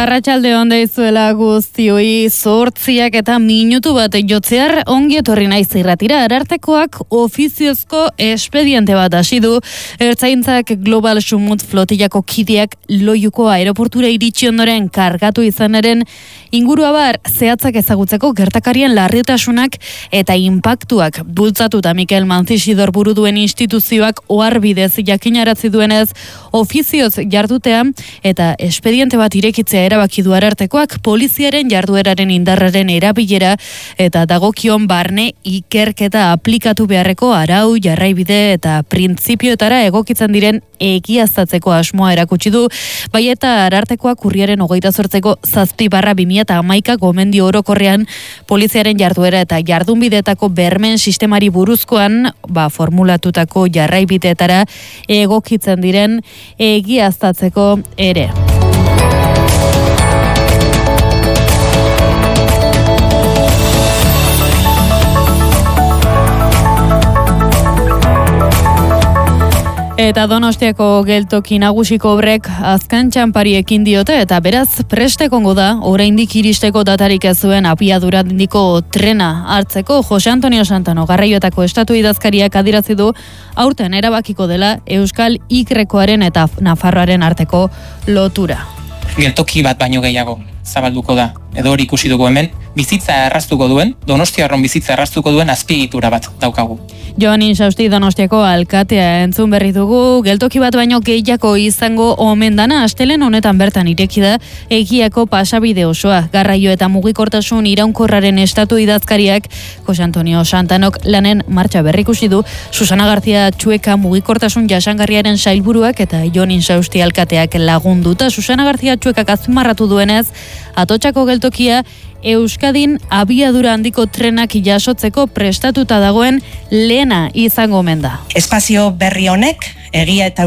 Arratsalde on deizuela guztioi, 8 eta minutu bat jotzear ongi etorri naiz irratira. Arartekoak ofiziozko espediente bat hasi du. Ertzaintzak Global Sumut flotillako kideak Loiuko aeroportura iritsi ondoren kargatu izanaren ingurua bar zehatzak ezagutzeko gertakarien larritasunak eta inpaktuak bultzatuta Mikel Manzisidor buru duen instituzioak oharbidez jakinarazi duenez ofizioz jardutea eta espediente bat irekitzea erabaki du Arartekoak poliziaren jardueraren indarraren erabilera eta dagokion barne ikerketa aplikatu beharreko arau, jarraibide eta printzipioetara egokitzen diren egiaztatzeko asmoa erakutsi du, bai eta Arartekoak urriaren 28ko 7/2011 gomendio orokorrean poliziaren jarduera eta jardunbideetako bermen sistemari buruzkoan formulatutako jarraibideetara egokitzen diren egiaztatzeko ere. Eta Donostiako geltoki nagusiko obrek azken txanpari ekin diote eta beraz prestekongo da oraindik iristeko datarik ez zuen abiadura handiko trena hartzeko. Jose Antonio Santano garraioetako estatu idazkariak adierazi du aurten erabakiko dela Euskal Y-koaren eta Nafarroaren arteko lotura. Geltoki bat baino gehiago zabalduko da, edo hori ikusi dugu hemen, bizitza erraztuko duen, Donostiarron bizitza erraztuko duen azpiegitura bat daukagu. Joan Insausti Donostiako alkatea entzun berri dugu, geltoki bat baino gehiago izango omen dana, astelen honetan bertan ireki da Egiako pasabide osoa. Garraio eta mugikortasun iraunkorraren estatu idazkariak Jose Antonio Santanok lanen martxa berrikusi du, Susana García Txueka mugikortasun jasangarriaren sailburuak eta Joan Insausti alkateak lagunduta. Susana García Txuekak azpimarratu duenez, Atotxako geltokia Euskadin abiadura handiko trenak jasotzeko prestatuta dagoen lehena izango omen da. Espazio berri honek egia eta